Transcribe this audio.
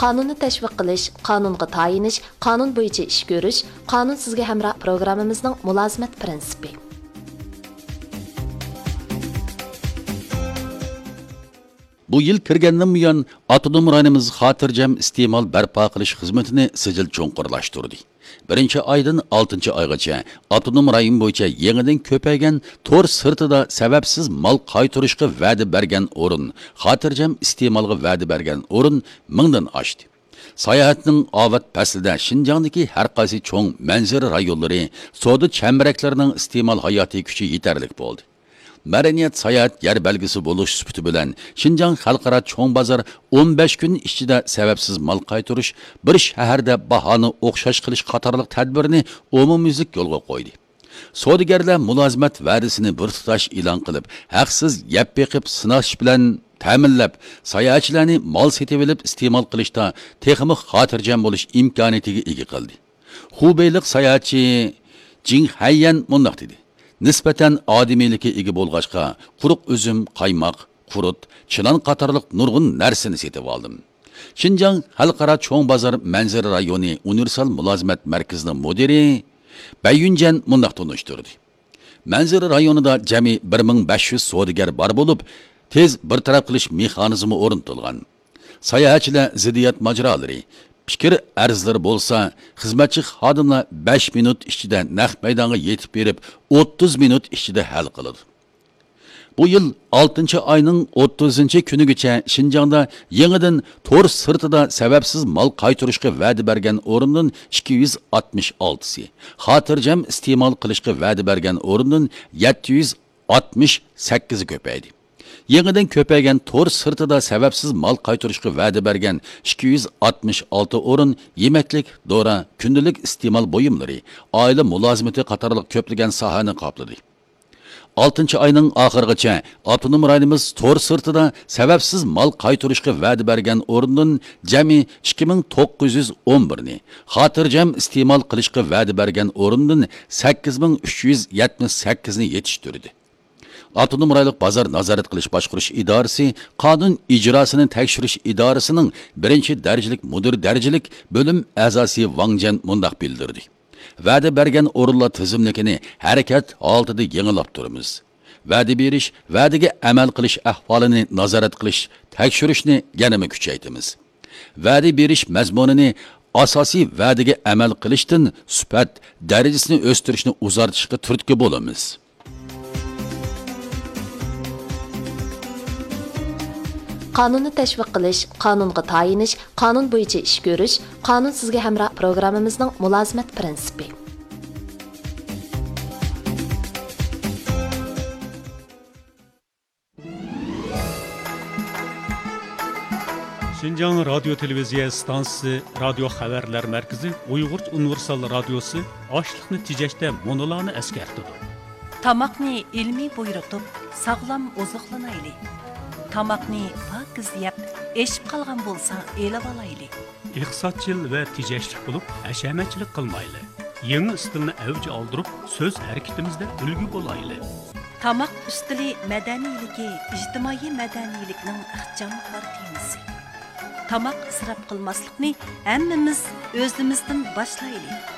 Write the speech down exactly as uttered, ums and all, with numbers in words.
qonunni tashviq qilish, qonunga tayinish, qonun bo'yicha ish ko'rish, qonun sizga hamroh programmamizning mulozimat prinsipi. Bu yil kirgandan buyon avtonom rayonimiz xotirjam iste'mol barpo qilish xizmatini sijil cho'nqurlashtirdi. Birinchi oydan oltinchi oygacha avtonom rayon bo'yicha yangidan ko'paygan to'r sirtida sababsiz mol qaytarishga va'da bergan o'rin, xotirjam iste'molga va'da bergan o'rin mingdan oshdi. Sayohatning ovat faslida Shinjongdagi har qaysi cho'ng manzara rayonlari, savdo chambaraklarining iste'mol hayotiy kuchi yetarlik bo'ldi. Madaniyat sayohat yer belgisi bo'lish sifati bilan Shinjong xalqaro cho'ng bozor o'n besh kun ichida sababsiz mol qaytarish, bir shaharda bahoni o'xshash qilish qatorliq tadbirni umumyuzlik yo'lga qo'ydi. Savdogarlar mulozimat va'dasini bir tutash e'lon qilib, haqsiz yap beqib sinash bilan ta'minlab, sayohatchilarni mol setib olib iste'mol qilishda texnik xotirjam bo'lish imkoniyatiga ega qildi. Xubeylik sayohatchi Jing Hayyan mundaq dedi: nisbatan odimiyligi ega bo'lg'achqa quruq üzüm, qaymoq, qurut, chilan qatorliq nurg'un narsani setib oldim. Shinjong xalqaro cho'ng bozor manzara rayoni universal mulozimat markazining mudiri Bayunjan mundaq tunishtirdi. Manzara rayonida jami bir ming besh yuz savdogar bor bo'lib, tez bir taraf qilish mexanizmi o'rnatilgan. Sayohatchilar ziddiyat majrolari, fikr arzlari bo'lsa, xizmatchi xodimlar besh minut ichida naq maydonga yetib berib, o'ttiz minut ichida hal qiladi. Bu yil oltinchi oyning o'ttizinchi kunigacha Shinjongda yangidan to'r sirtida sababsiz mol qaytarishga va'da bergan o'rindan ikki yuz oltmish oltisi, xotirjam iste'mol qilishga va'da bergan o'rindan yetti yuz oltmish sakkizi ko'paydi. Yangidan ko'paygan to'r sirtida sababsiz mol qaytarishga va'da bergan ikki yuz oltmish olti o'rin yemaklik, dora, kundalik iste'mol buyumlari, oila mulozimati qatorliq ko'plagan sohani qopladi. oltinchi oyning oxirigacha avtonom rayonimiz to'r sirtida sababsiz mol qaytarishga va'da bergan o'rindan jami ikki ming to'qqiz yuz o'n bir ni, xotirjam iste'mol qilishga va'da bergan o'rindan sakkiz ming uch yuz yetmish sakkiz ni yetishtirdi. Avtonom rayonlik bozor nazorat qilish boshqarish idorasi qonun ijrosini tekshirish idorasining birinchi darajalik mudir darajalik bo'lim a'zosi Wangjan mundaq bildirdi: va'da bergan o'rinlar tizimligini harakat oldida yangilab turamiz. Va'da berish, va'daga amal qilish ahvolini nazorat qilish, tekshirishni yanada kuchaytiramiz. Va'da berish mazmunini asosiy va'daga amal qilishdan sifat darajasini o'stirishni uzartishga turtki bo'lamiz. Qonunni tashviq qilish, qonunga tayinish, qonun bo'yicha ish ko'rish, qonun sizga hamroh programmamizning mulozimat prinsipi. Şinjan Radyo Televiziya Stansiyasi Radio Xabarlar Markazi Uyg'ur Universal Radiosi ochliqni tejashda monolarni eskartdi. Tamoqni ilmiy buyurtib, sog'lom oziqlanayli. Tamoqni pokiz yeb, eshib qolgan bo'lsa, elib olayli. Iqtisodchil va tejashlik bo'lib, hashamatchilik qilmayli. Yangi istilni avj oldirib, so'z harakatimizda ulgu bo'layli. Tamoq ustili madaniyligi, ijtimoiy madaniylikning ixchamkor temisi. Tamoq isrof qilmaslikni hammamiz o'zimizdan boshlaylik.